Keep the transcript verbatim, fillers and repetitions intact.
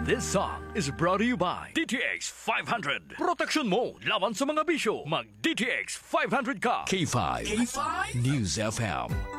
This song is brought to you by D T X five hundred. Protection mo laban sa mga bisyo. Mag D T X five hundred ka. K five. K five. News F M.